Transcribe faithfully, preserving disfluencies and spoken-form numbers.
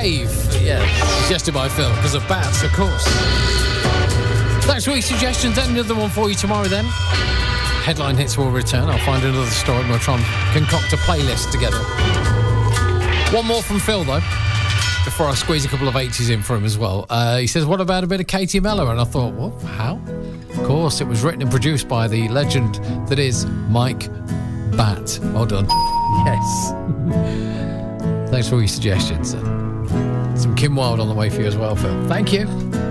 Dave. Yeah, suggested by Phil because of bats, of course. Thanks for your suggestions. Another one for you tomorrow then. Headline hits will return. I'll find another story and we'll try and concoct a playlist together. One more from Phil, though, before I squeeze a couple of eighties in for him as well. Uh, he says, what about a bit of Katie Mello? And I thought, what? How? Of course, it was written and produced by the legend that is Mike Batt. Well done. Yes. Thanks for all your suggestions. Some Kim Wilde on the way for you as well, Phil. Thank you.